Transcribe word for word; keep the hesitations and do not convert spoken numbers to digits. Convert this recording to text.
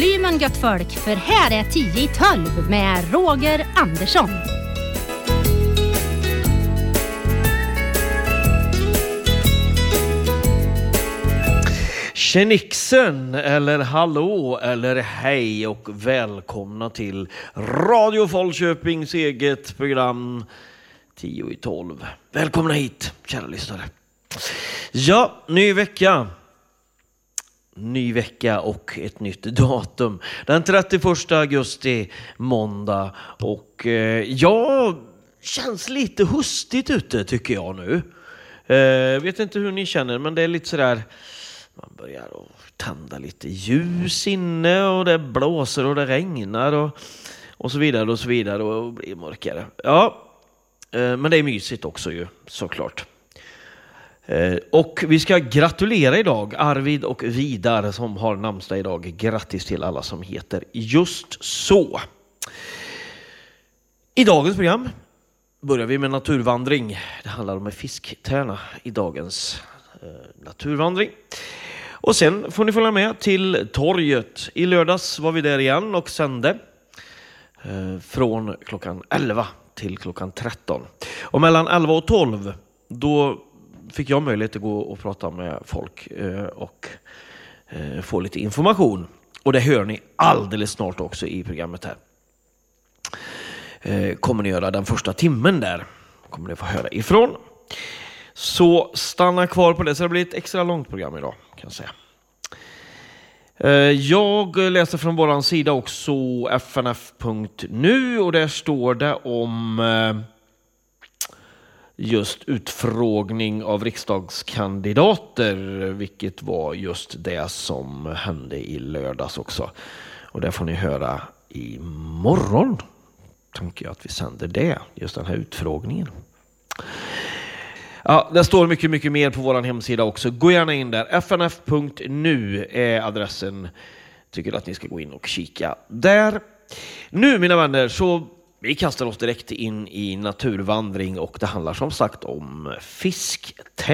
volymen gött folk, för här är tio i tolv med Roger Andersson. Tjenixen, eller hallå, eller hej och välkomna till Radio Falköpings eget program tio i tolv. Välkomna hit, kära lyssnare. Ja, ny vecka. Ny vecka och ett nytt datum. Den trettioförsta augusti, måndag. Och eh, ja, känns lite hustigt ute tycker jag nu. Eh, vet inte hur ni känner, men det är lite sådär... Man börjar att tända lite ljus inne och det blåser och det regnar och, och så vidare och så vidare och blir mörkare. Ja, eh, men det är mysigt också ju, såklart. Eh, och vi ska gratulera idag Arvid och Vidar som har namnsdag idag. Grattis till alla som heter just så. I dagens program börjar vi med naturvandring. Det handlar om en fisktärna i dagens eh, naturvandring. Och sen får ni följa med till torget. I lördags var vi där igen och sände eh, från klockan elva till klockan tretton. Och mellan elva och tolv då fick jag möjlighet att gå och prata med folk eh, och eh, få lite information. Och det hör ni alldeles snart också i programmet här. Eh, kommer ni göra den första timmen där. Kommer ni få höra ifrån. Så stanna kvar på det, så det blir ett extra långt program idag kan jag säga. Jag läser från våran sida också f n f punkt nu och där står det om just utfrågning av riksdagskandidater, vilket var just det som hände i lördags också. Och där får ni höra imorgon, tänker jag att vi sänder det, just den här utfrågningen. Ja, det står mycket, mycket mer på vår hemsida också. Gå gärna in där. f n f punkt nu är adressen. Tycker att ni ska gå in och kika där. Nu, mina vänner, så vi kastar oss direkt in i naturvandring och det handlar som sagt om fisk.